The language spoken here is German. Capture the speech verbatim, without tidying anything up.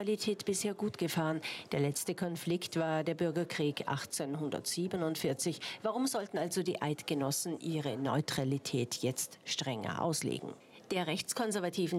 Neutralität bisher gut gefahren. Der letzte Konflikt war der Bürgerkrieg achtzehnhundertsiebenundvierzig. Warum sollten also die Eidgenossen ihre Neutralität jetzt strenger auslegen? Der rechtskonservativen